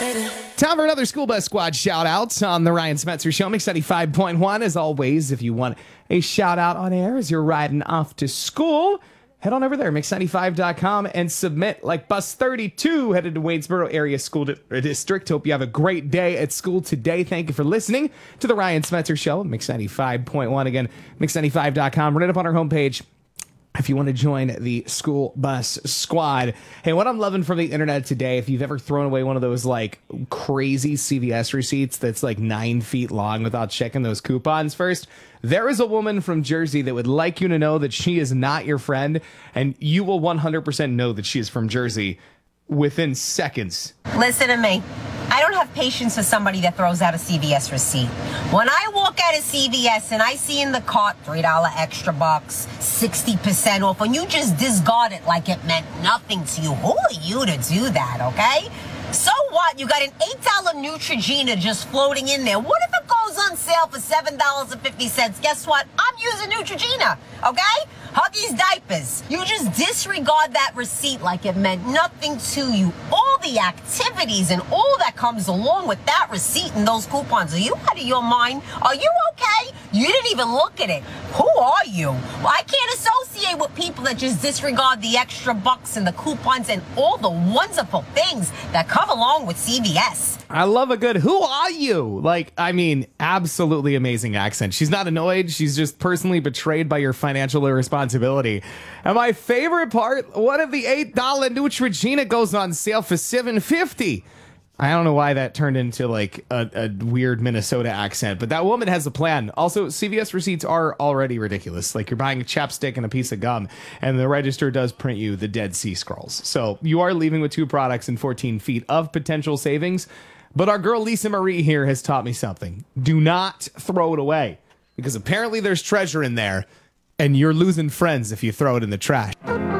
Time for another School Bus Squad shout-outs on the Ryan Smetzer Show. Mix 95.1. As always, if you want a shout-out on air as you're riding off to school, head on over there, mix95.com, and submit like Bus 32 headed to Waynesboro Area School District. Hope you have a great day at school today. Thank you for listening to the Ryan Smetzer Show, Mix 95.1. Again, mix95.com. Right up on our homepage if you want to join the School Bus Squad. Hey, what I'm loving from the internet today, if you've ever thrown away one of those like crazy CVS receipts that's like 9 feet long without checking those coupons first, there is a woman from Jersey that would like you to know that she is not your friend, and you will 100% know that she is from Jersey within seconds. Listen to me. I don't have patience for somebody that throws out a CVS receipt. When I walk out of CVS and I see in the cart $3 extra bucks, 60% off, and you just discard it like it meant nothing to you, who are you to do that, okay? So what? You got an $8 Neutrogena just floating in there. What if it goes on sale for $7.50? Guess what? I'm using Neutrogena, okay? Huggies diapers. You just disregard that receipt like it meant nothing to you. All the activities and all that comes along with that receipt and those coupons. Are you out of your mind? Are you okay? You didn't even look at it. Who are you? Well, I can't associate with people that just disregard the extra bucks and the coupons and all the wonderful things that come along with CVS. I love a good "who are you?" Like, I mean, absolutely amazing accent. She's not annoyed. She's just personally betrayed by your financial irresponsibility. And my favorite part, what if the $8 Neutrogena goes on sale for $7.50? I don't know why that turned into like a weird Minnesota accent, but that woman has a plan. Also, CVS receipts are already ridiculous. Like, you're buying a chapstick and a piece of gum, and the register does print you the Dead Sea Scrolls. So you are leaving with 2 products and 14 feet of potential savings. But our girl Lisa Marie here has taught me something. Do not throw it away, because apparently there's treasure in there, and you're losing friends if you throw it in the trash.